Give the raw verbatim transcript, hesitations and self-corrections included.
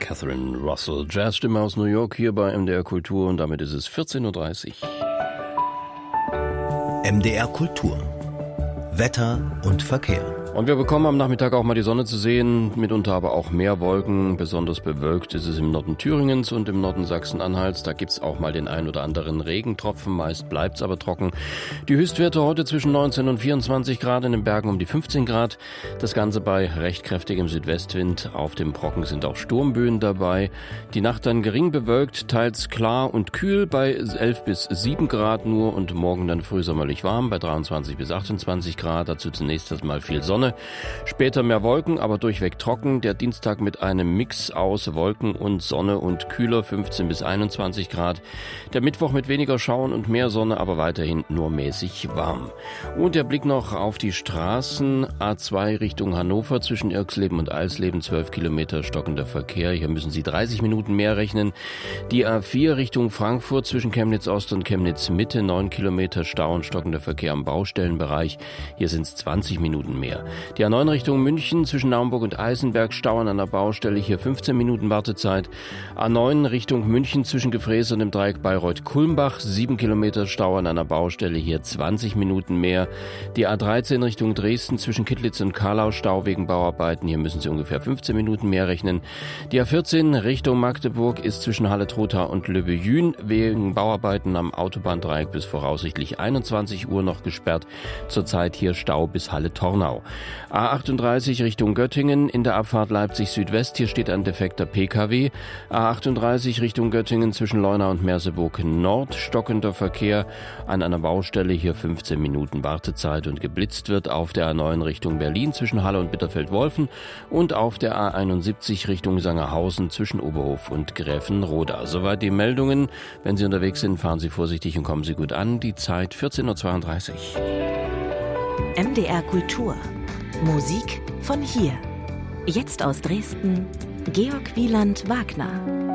Catherine Russell, Jazzstimme aus New York hier bei M D R Kultur und damit ist es vierzehn Uhr dreißig. M D R Kultur. Wetter und Verkehr. Und wir bekommen am Nachmittag auch mal die Sonne zu sehen, mitunter aber auch mehr Wolken. Besonders bewölkt ist es im Norden Thüringens und im Norden Sachsen-Anhalts. Da gibt's auch mal den ein oder anderen Regentropfen, meist bleibt's aber trocken. Die Höchstwerte heute zwischen neunzehn und vierundzwanzig Grad, in den Bergen um die fünfzehn Grad. Das Ganze bei recht kräftigem Südwestwind. Auf dem Brocken sind auch Sturmböen dabei. Die Nacht dann gering bewölkt, teils klar und kühl bei elf bis sieben Grad nur und morgen dann frühsommerlich warm bei dreiundzwanzig bis achtundzwanzig Grad. Dazu zunächst erstmal viel Sonne. Später mehr Wolken, aber durchweg trocken. Der Dienstag mit einem Mix aus Wolken und Sonne und kühler fünfzehn bis einundzwanzig Grad. Der Mittwoch mit weniger Schauern und mehr Sonne, aber weiterhin nur mäßig warm. Und der Blick noch auf die Straßen. A zwei Richtung Hannover zwischen Irxleben und Eisleben, zwölf Kilometer stockender Verkehr. Hier müssen Sie dreißig Minuten mehr rechnen. Die A vier Richtung Frankfurt zwischen Chemnitz Ost und Chemnitz Mitte, neun Kilometer Stau und stockender Verkehr am Baustellenbereich. Hier sind es zwanzig Minuten mehr. Die A neun Richtung München zwischen Naumburg und Eisenberg, Stau an einer Baustelle, hier fünfzehn Minuten Wartezeit. A neun Richtung München zwischen Gefrees und dem Dreieck Bayreuth-Kulmbach, sieben Kilometer Stau an einer Baustelle, hier zwanzig Minuten mehr. Die A dreizehn Richtung Dresden zwischen Kittlitz und Karlau, Stau wegen Bauarbeiten, hier müssen Sie ungefähr fünfzehn Minuten mehr rechnen. Die A vierzehn Richtung Magdeburg ist zwischen Halle-Trotha und Löbejün wegen Bauarbeiten am Autobahndreieck bis voraussichtlich einundzwanzig Uhr noch gesperrt. Zurzeit hier Stau bis Halle-Tornau. A achtunddreißig Richtung Göttingen in der Abfahrt Leipzig Südwest, hier steht ein defekter P K W. A achtunddreißig Richtung Göttingen zwischen Leuna und Merseburg Nord, stockender Verkehr an einer Baustelle, hier fünfzehn Minuten Wartezeit und geblitzt wird auf der A neun Richtung Berlin zwischen Halle und Bitterfeld-Wolfen und auf der A einundsiebzig Richtung Sangerhausen zwischen Oberhof und Gräfenroda. Soweit die Meldungen. Wenn Sie unterwegs sind, fahren Sie vorsichtig und kommen Sie gut an. Die Zeit vierzehn Uhr zweiunddreißig. M D R Kultur. Musik von hier. Jetzt aus Dresden, Georg Wieland Wagner.